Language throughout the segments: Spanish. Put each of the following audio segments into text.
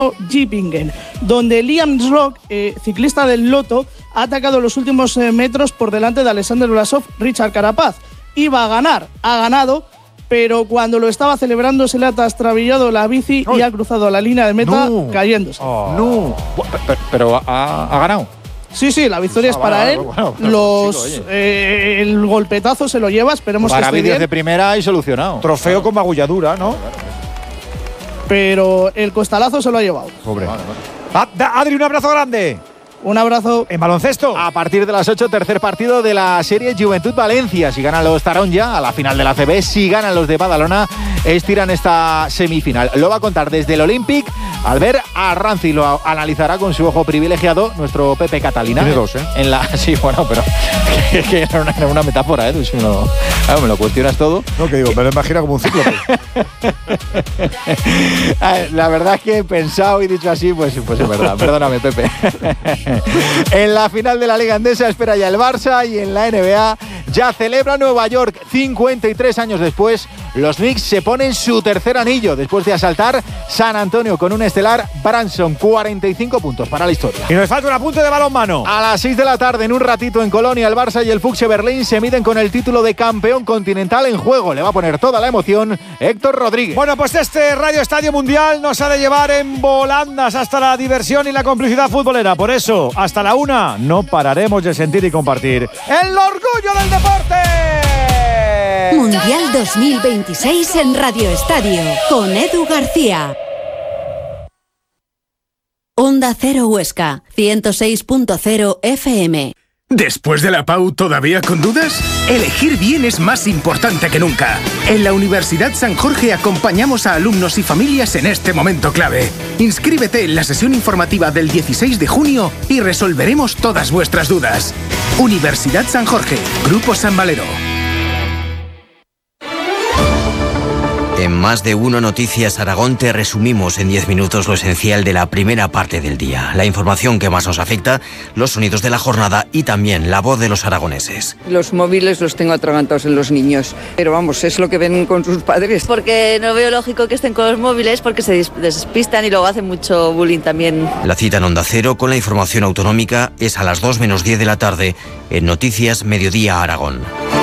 Gippingen, donde Liam Rock, ciclista del Lotto, ha atacado los últimos metros por delante de Alexander Vlasov, Richard Carapaz. Iba a ganar, ha ganado, pero cuando lo estaba celebrando se le ha trastabillado la bici y ha cruzado la línea de meta cayéndose. No, pero ha ganado. Sí, la victoria es para él. El golpetazo se lo lleva, esperemos que esté bien. Para vídeos de primera y solucionado. Trofeo con magulladura, ¿no? Pero el costalazo se lo ha llevado. Pobre. Adri, un abrazo grande. Un abrazo. En baloncesto. A partir de las 8, tercer partido de la serie Juventud Valencia. Si ganan los Taronja a la final de la ACB, si ganan los de Badalona, estiran esta semifinal. Lo va a contar desde el Olympic. Albert Arranzi lo analizará con su ojo privilegiado nuestro Pepe Catalina. Tiene dos, ¿eh? Sí, bueno, pero que era una metáfora, ¿eh? Si me lo cuestionas todo. No, que digo, me lo imagino como un cíclope. La verdad es que he pensado y dicho así, pues es verdad. Perdóname, Pepe. En la final de la Liga Endesa espera ya el Barça y en la NBA ya celebra Nueva York. 53 años después, los Knicks se ponen su tercer anillo después de asaltar San Antonio con un estelar Branson. 45 puntos para la historia. Y nos falta un apunte de balonmano. A las 6 de la tarde, en un ratito en Colonia, el Barça y el Fuchse Berlín se miden con el título de campeón continental en juego. Le va a poner toda la emoción Héctor Rodríguez. Bueno, pues este Radio Estadio Mundial nos ha de llevar en volandas hasta la diversión y la complicidad futbolera. Por eso, hasta la 1 no pararemos de sentir y compartir el orgullo del deporte. Mundial 2026 en Radio Estadio con Edu García. Onda Cero Huesca, 106.0 FM. ¿Después de la PAU todavía con dudas? Elegir bien es más importante que nunca. En la Universidad San Jorge acompañamos a alumnos y familias en este momento clave. Inscríbete en la sesión informativa del 16 de junio y resolveremos todas vuestras dudas. Universidad San Jorge, Grupo San Valero. En Más de Uno Noticias Aragón te resumimos en 10 minutos lo esencial de la primera parte del día. La información que más nos afecta, los sonidos de la jornada y también la voz de los aragoneses. Los móviles los tengo atragantados en los niños, pero vamos, es lo que ven con sus padres. Porque no veo lógico que estén con los móviles porque se despistan y luego hacen mucho bullying también. La cita en Onda Cero con la información autonómica es a las 2 menos 10 de la tarde en Noticias Mediodía Aragón.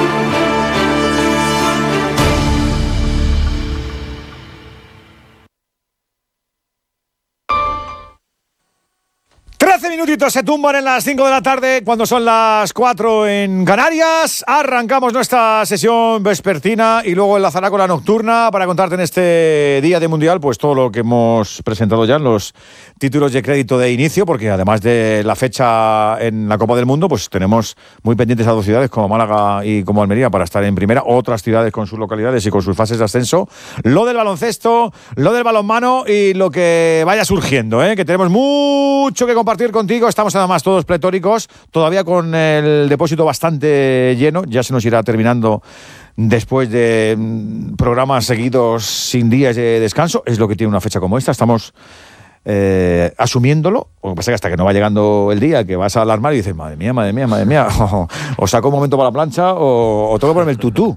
13 minutitos se tumban en las 5 de la tarde cuando son las 4 en Canarias. Arrancamos nuestra sesión vespertina y luego enlazará con la nocturna para contarte en este día de Mundial pues todo lo que hemos presentado ya en los títulos de crédito de inicio, porque además de la fecha en la Copa del Mundo, pues tenemos muy pendientes a dos ciudades como Málaga y como Almería para estar en primera, otras ciudades con sus localidades y con sus fases de ascenso, lo del baloncesto, lo del balonmano y lo que vaya surgiendo, que tenemos mucho que compartir contigo. Estamos además todos pletóricos, todavía con el depósito bastante lleno, ya se nos irá terminando después de programas seguidos sin días de descanso. Es lo que tiene una fecha como esta, estamos asumiéndolo. Lo que pasa es que hasta que no va llegando el día que vas a alarmar y dices, madre mía, o saco un momento para la plancha o tengo que ponerme el tutú.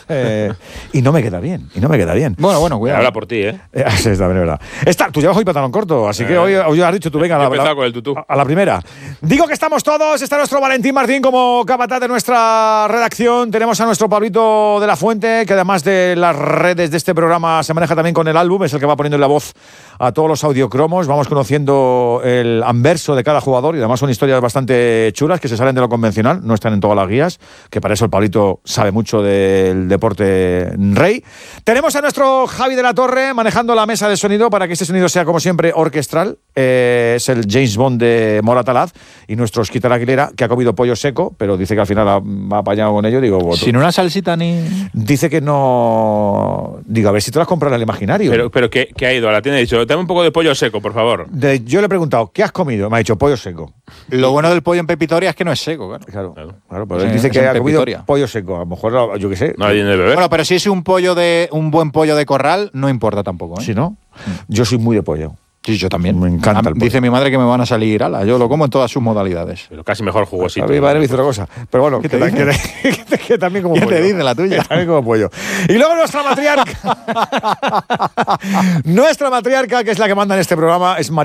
Y no me queda bien. Bueno, cuidado. Habla por ti, Sí, es verdad. Tú llevas hoy pantalón corto, así que hoy has dicho tú, venga, con el tutú. A la primera. Digo que estamos todos, está nuestro Valentín Martín como capataz de nuestra redacción, tenemos a nuestro Pablito de la Fuente, que además de las redes de este programa se maneja también con el álbum, es el que va poniendo la voz a todos los audiocromos, vamos conociendo el anverso de cada jugador y además son historias bastante chulas que se salen de lo convencional, no están en todas las guías, que para eso el Pablito sabe mucho del deporte rey. Tenemos a nuestro Javi de la Torre manejando la mesa de sonido para que este sonido sea como siempre orquestral, es el James Bond de Moratalaz y nuestro Osquitar Aguilera, que ha comido pollo seco, pero dice que al final va apañado con ello, digo... Sin una salsita ni... Dice que no... Digo, a ver si te las compras en el imaginario. Pero que ha ido a la tienda y ha dicho, dame un poco de pollo seco, por favor. Yo le he preguntado, ¿qué has comido? Me ha dicho, pollo seco. Lo bueno del pollo en Pepitoria es que no es seco, claro. Claro, pero él dice que ha comido pollo seco. A lo mejor, yo qué sé. No hay de beber. Bueno, pero si es un buen pollo de corral, no importa tampoco, Sí, ¿no? Yo soy muy de pollo. Sí, yo también. Me encanta el pollo. Dice mi madre que me van a salir, yo lo como en todas sus modalidades. Pero casi mejor jugosito. A mi madre me hizo una cosa. Pero bueno, que también como pollo. ¿Qué te dice la tuya? Que también como pollo. Y luego nuestra matriarca. Nuestra matriarca, que es la que manda en este programa, es